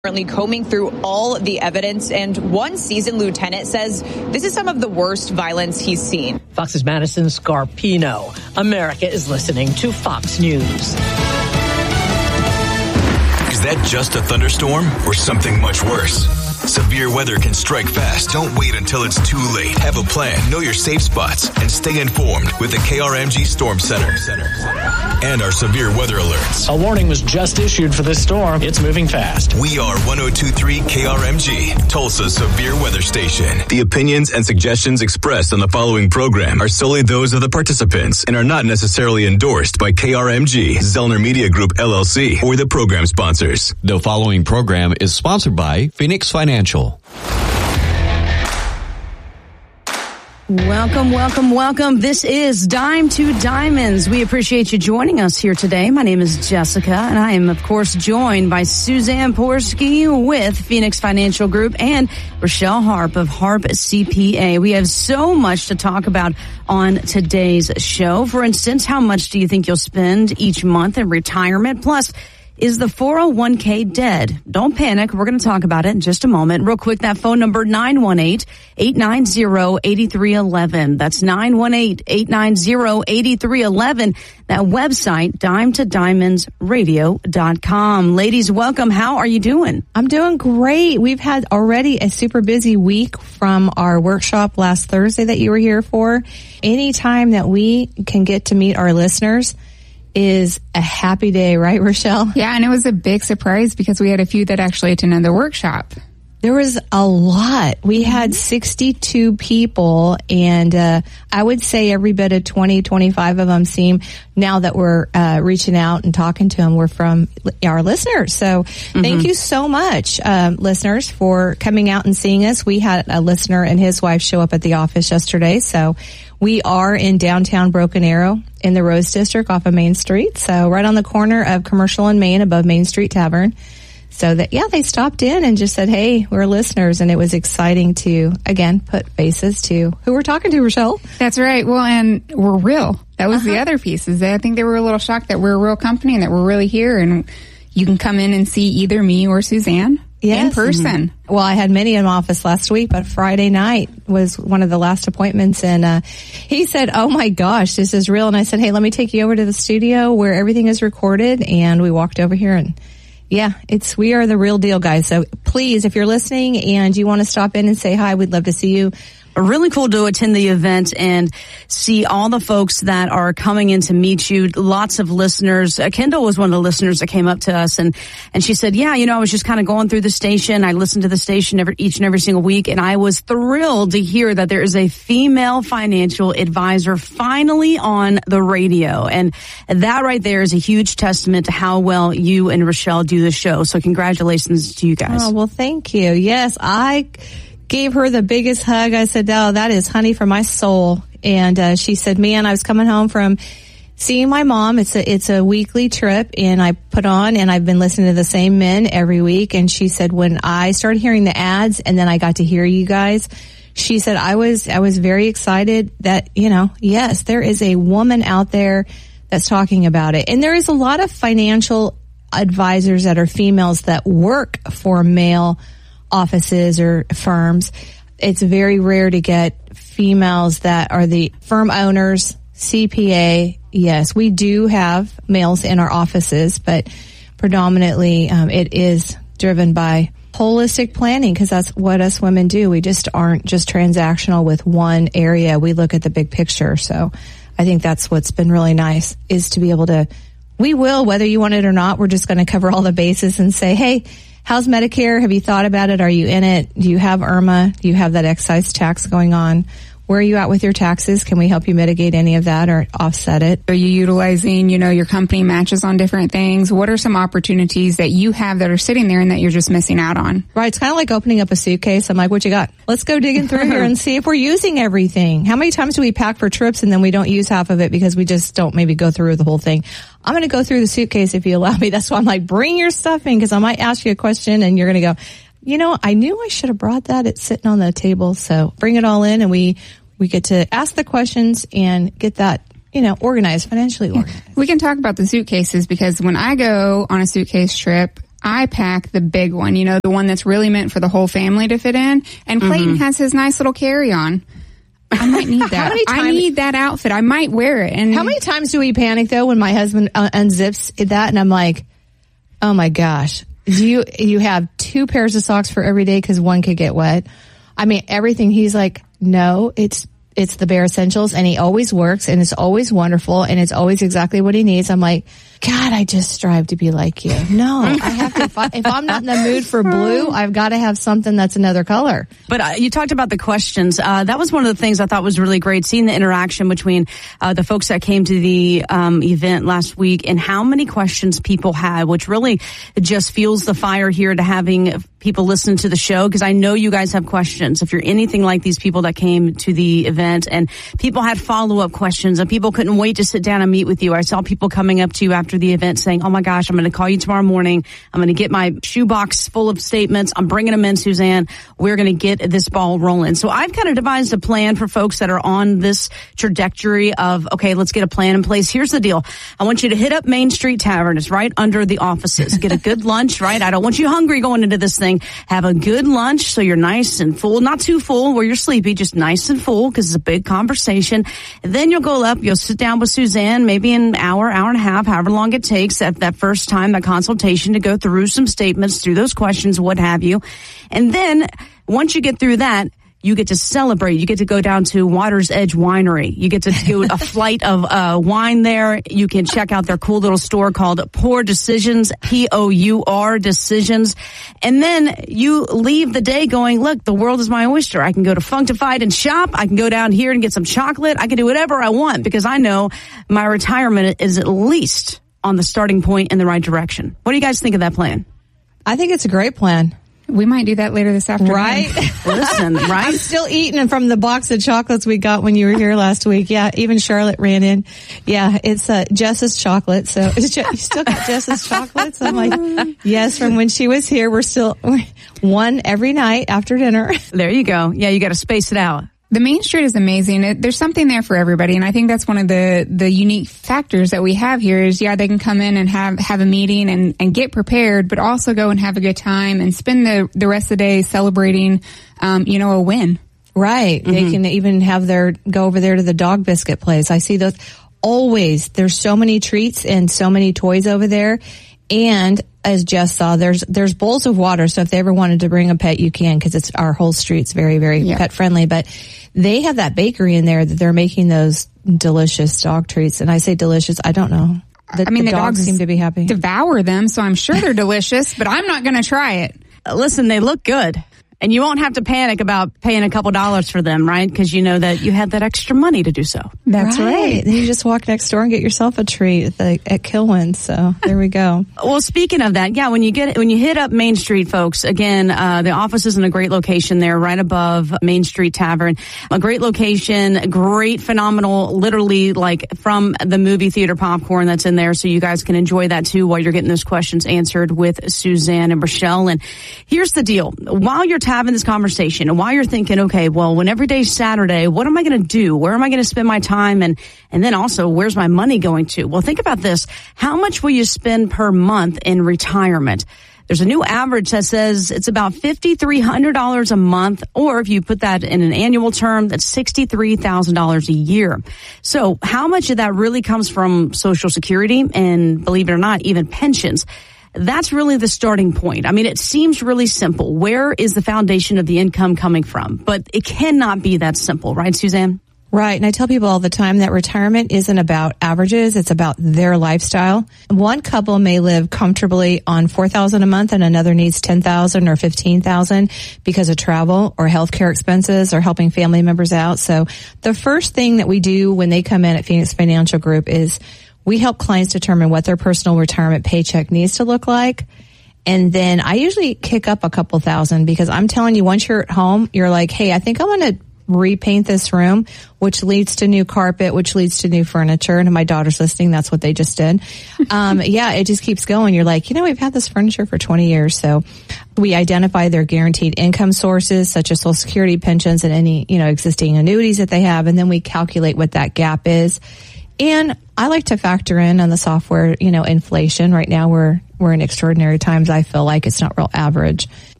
Currently combing through all the evidence, and one seasoned lieutenant says this is some of the worst violence he's seen. Fox's Madison Scarpino. America is listening to Fox News. Is that just a thunderstorm or something much worse? Severe weather can strike fast. Don't wait until it's too late. Have a plan, know your safe spots, and stay informed with the KRMG Storm Center and our severe weather alerts. A warning was just issued for this storm. It's moving fast. We are 102.3 KRMG, Tulsa's severe weather station. The opinions and suggestions expressed on the following program are solely those of the participants and are not necessarily endorsed by KRMG, Zellner Media Group, LLC, or the program sponsors. The following program is sponsored by Phoenix Financial. Welcome. This is Dime to Diamonds. We appreciate you joining us here today. My name is Jessica, and I am, of course, joined by Suzanne Porsky with Phoenix Financial Group and Rochelle Harp of Harp CPA. We have so much to talk about on today's show. For instance, how much do you think you'll spend each month in retirement? Plus, is the 401k dead? Don't panic. We're going to talk about it in just a moment. Real quick, that phone number, 918-890-8311. That's 918-890-8311. That website, dimetodiamondsradio.com. Ladies, welcome. How are you doing? I'm doing great. We've had already a super busy week from our workshop last Thursday that you were here for. Anytime that we can get to meet our listeners is a happy day, right, Rochelle? Yeah, and it was a big surprise because we had a few that actually attended the workshop. There was a lot. We had 62 people, and I would say every bit of 20, 25 of them seem, now that we're reaching out and talking to them, we're from our listeners. So thank you so much, listeners, for coming out and seeing us. We had a listener and his wife show up at the office yesterday, so we are in downtown Broken Arrow in the Rose District off of Main Street. So right on the corner of Commercial and Main above Main Street Tavern. So that, yeah, they stopped in and just said, hey, we're listeners. And it was exciting to, again, put faces to who we're talking to, Rochelle. That's right. Well, and we're real. That was the other piece. Is that I think they were a little shocked that we're a real company and that we're really here. And you can come in and see either me or Suzanne in person. Well, I had many in my office last week, but Friday night was one of the last appointments. And he said, oh, my gosh, this is real. And I said, hey, let me take you over to the studio where everything is recorded. And we walked over here and yeah, we are the real deal, guys. So please, if you're listening and you want to stop in and say hi, we'd love to see you. Really cool to attend the event and see all the folks that are coming in to meet you. Lots of listeners. Kendall was one of the listeners that came up to us and she said, yeah, I was just kind of going through the station. I listened to the station each and every single week, and I was thrilled to hear that there is a female financial advisor finally on the radio. And that right there is a huge testament to how well you and Rochelle do the show. So congratulations to you guys. Oh, well, thank you. Yes, I gave her the biggest hug. I said, oh, that is honey for my soul. And she said, man, I was coming home from seeing my mom. It's a weekly trip, and I put on, and I've been listening to the same men every week. And she said, when I started hearing the ads and then I got to hear you guys, she said, I was very excited that, yes, there is a woman out there that's talking about it. And there is a lot of financial advisors that are females that work for male offices or firms. It's very rare to get females that are the firm owners, CPA. Yes, we do have males in our offices, but predominantly it is driven by holistic planning, because that's what us women do. We just aren't just transactional with one area. We look at the big picture. So I think that's what's been really nice, is to be able to, we will, whether you want it or not, we're just going to cover all the bases and say, hey, how's Medicare? Have you thought about it? Are you in it? Do you have IRMA? Do you have that excise tax going on? Where are you at with your taxes? Can we help you mitigate any of that or offset it? Are you utilizing, your company matches on different things? What are some opportunities that you have that are sitting there and that you're just missing out on? Right. It's kind of like opening up a suitcase. I'm like, what you got? Let's go digging through here and see if we're using everything. How many times do we pack for trips and then we don't use half of it because we just don't maybe go through the whole thing? I'm going to go through the suitcase if you allow me. That's why I'm like, bring your stuff in, because I might ask you a question and you're going to go, I knew I should have brought that. It's sitting on the table. So bring it all in, and we get to ask the questions and get that, organized, financially organized. We can talk about the suitcases, because when I go on a suitcase trip, I pack the big one, you know, the one that's really meant for the whole family to fit in. And Clayton has his nice little carry-on. I might need that. I need that outfit. I might wear it. And how many times do we panic though when my husband unzips that and I'm like, oh my gosh, do you have 2 pairs of socks for every day because one could get wet? I mean, everything. He's like, no, it's the bare essentials, and he always works, and it's always wonderful, and it's always exactly what he needs. I'm like, God, I just strive to be like you. No, I have to. If I'm not in the mood for blue, I've got to have something that's another color. But you talked about the questions. That was one of the things I thought was really great, seeing the interaction between the folks that came to the event last week and how many questions people had, which really just fuels the fire here to having people listen to the show, because I know you guys have questions. If you're anything like these people that came to the event, and people had follow-up questions, and people couldn't wait to sit down and meet with you. I saw people coming up to you after the event saying, oh my gosh, I'm going to call you tomorrow morning. I'm going to get my shoebox full of statements. I'm bringing them in, Suzanne. We're going to get this ball rolling. So I've kind of devised a plan for folks that are on this trajectory of, okay, let's get a plan in place. Here's the deal. I want you to hit up Main Street Tavern. It's right under the offices. Get a good lunch, right? I don't want you hungry going into this thing. Have a good lunch so you're nice and full, not too full where you're sleepy, just nice and full, because it's a big conversation. And then you'll go up, you'll sit down with Suzanne, maybe an hour and a half, however long it takes at that first time, that consultation, to go through some statements, through those questions, what have you. And then once you get through that, you get to celebrate. You get to go down to Water's Edge Winery. You get to do a flight of wine there. You can check out their cool little store called Pour Decisions, Pour Decisions. And then you leave the day going, look, the world is my oyster. I can go to Functified and shop. I can go down here and get some chocolate. I can do whatever I want, because I know my retirement is at least on the starting point in the right direction. What do you guys think of that plan? I think it's a great plan. We might do that later this afternoon. Right? Listen, right? I'm still eating from the box of chocolates we got when you were here last week. Yeah, even Charlotte ran in. Yeah, it's Jess's chocolate. So you still got Jess's chocolates? I'm like, yes, from when she was here. We're still one every night after dinner. There you go. Yeah, you got to space it out. The Main Street is amazing. There's something there for everybody, and I think that's one of the unique factors that we have here is, yeah, they can come in and have a meeting and get prepared, but also go and have a good time and spend the rest of the day celebrating, a win. Right. Mm-hmm. They can even go over there to the dog biscuit place. I see those always. There's so many treats and so many toys over there. And as Jess saw, there's bowls of water. So if they ever wanted to bring a pet, you can, because it's our whole street's very, very pet friendly. But they have that bakery in there that they're making those delicious dog treats. And I say delicious, I don't know. The dogs seem to be happy. Devour them, so I'm sure they're delicious, but I'm not going to try it. Listen, they look good. And you won't have to panic about paying a couple dollars for them, right? Because you know that you had that extra money to do so. That's right. Then you just walk next door and get yourself a treat at Kilwin. So there we go. Well, speaking of that, yeah, when you hit up Main Street, folks, again, the office is in a great location there, right above Main Street Tavern. A great location, great, phenomenal, literally like from the movie theater popcorn that's in there. So you guys can enjoy that too while you're getting those questions answered with Suzanne and Rochelle. And here's the deal. While you're having this conversation and while you're thinking, okay, well, when every day's Saturday, what am I going to do? Where am I going to spend my time? And then also, where's my money going to? Well, think about this. How much will you spend per month in retirement? There's a new average that says it's about $5,300 a month, or if you put that in an annual term, that's $63,000 a year. So how much of that really comes from Social Security and, believe it or not, even pensions? That's really the starting point. I mean, it seems really simple. Where is the foundation of the income coming from? But it cannot be that simple, right, Suzanne? Right. And I tell people all the time that retirement isn't about averages. It's about their lifestyle. One couple may live comfortably on $4,000 a month and another needs $10,000 or $15,000 because of travel or healthcare expenses or helping family members out. So the first thing that we do when they come in at Phoenix Financial Group is we help clients determine what their personal retirement paycheck needs to look like. And then I usually kick up a couple thousand, because I'm telling you, once you're at home, you're like, hey, I think I want to repaint this room, which leads to new carpet, which leads to new furniture. And if my daughter's listening, that's what they just did. Yeah, it just keeps going. You're like, we've had this furniture for 20 years. So we identify their guaranteed income sources, such as Social Security, pensions, and any, existing annuities that they have. And then we calculate what that gap is. And I like to factor in on the software, inflation. Right now we're we're in extraordinary times. I feel like it's not real average.